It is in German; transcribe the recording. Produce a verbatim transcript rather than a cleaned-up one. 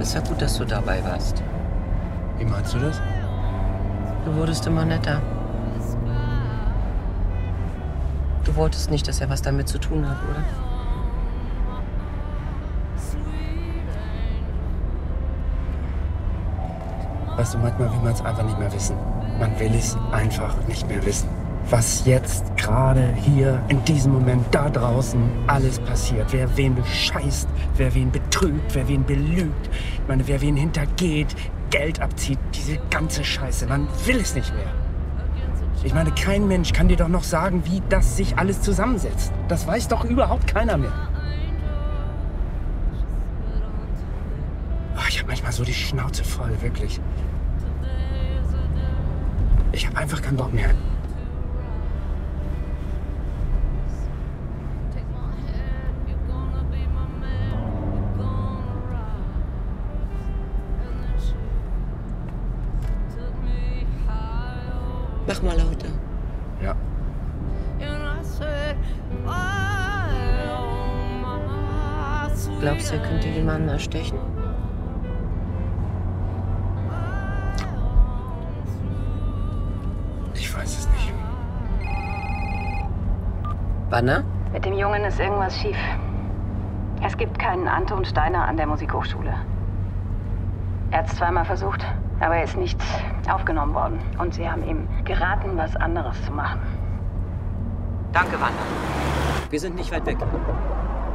Es war gut, dass du dabei warst. Wie meinst du das? Du wurdest immer netter. Du wolltest nicht, dass er was damit zu tun hat, oder? Weißt du, manchmal will man es einfach nicht mehr wissen. Man will es einfach nicht mehr wissen. Was jetzt gerade hier in diesem Moment da draußen alles passiert. Wer wen bescheißt, wer wen betrügt, wer wen belügt. Ich meine, wer wen hintergeht, Geld abzieht. Diese ganze Scheiße. Man will es nicht mehr. Ich meine, kein Mensch kann dir doch noch sagen, wie das sich alles zusammensetzt. Das weiß doch überhaupt keiner mehr. Oh, ich habe manchmal so die Schnauze voll, wirklich. Ich habe einfach keinen Bock mehr. Mach mal lauter. Ja. Glaubst du, er könnte jemanden erstechen? Ich weiß es nicht. Wanne? Mit dem Jungen ist irgendwas schief. Es gibt keinen Anton Steiner an der Musikhochschule. Er hat es zweimal versucht, aber er ist nicht aufgenommen worden. Und sie haben ihm geraten, was anderes zu machen. Danke, Wanda. Wir sind nicht weit weg.